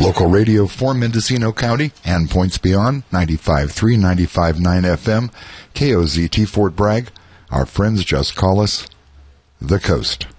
Local radio for Mendocino County and points beyond, 95.3, 95.9 FM, KOZT Fort Bragg. Our friends just call us The Coast.